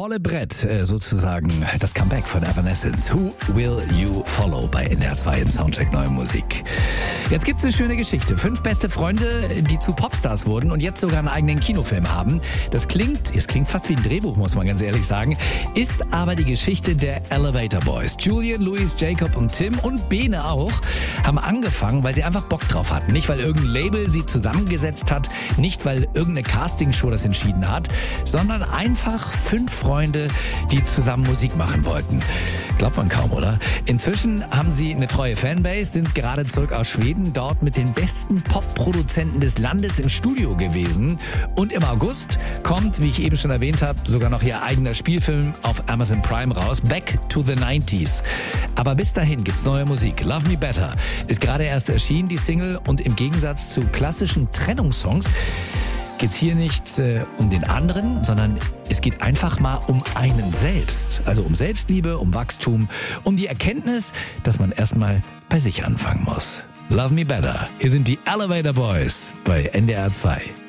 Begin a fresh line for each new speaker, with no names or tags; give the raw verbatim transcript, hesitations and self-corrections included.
volle Brett äh, sozusagen das Comeback von Evanescence. Who Will You Follow bei N D R zwei im Soundcheck Neue Musik. Jetzt gibt's eine schöne Geschichte. Fünf beste Freunde, die zu Popstars wurden und jetzt sogar einen eigenen Kinofilm haben. Das klingt, es klingt fast wie ein Drehbuch, muss man ganz ehrlich sagen, ist aber die Geschichte der Elevator Boys. Julian, Luis, Jacob und Tim und Bene auch haben angefangen, weil sie einfach Bock drauf hatten. Nicht, weil irgendein Label sie zusammengesetzt hat, nicht, weil irgendeine Castingshow das entschieden hat, sondern einfach fünf Freunde, die zusammen Musik machen wollten. Glaubt man kaum, oder? Inzwischen haben sie eine treue Fanbase, sind gerade zurück aus Schweden, dort mit den besten Pop-Produzenten des Landes im Studio gewesen. Und im August kommt, wie ich eben schon erwähnt habe, sogar noch ihr eigener Spielfilm auf Amazon Prime raus, Back to the nineties. Aber bis dahin gibt's neue Musik. Love Me Better ist gerade erst erschienen, die Single, und im Gegensatz zu klassischen Trennungssongs geht's hier nicht äh, um den anderen, sondern es geht einfach mal um einen selbst. Also um Selbstliebe, um Wachstum, um die Erkenntnis, dass man erstmal bei sich anfangen muss. Love Me Better. Hier sind die Elevator Boys bei N D R zwei.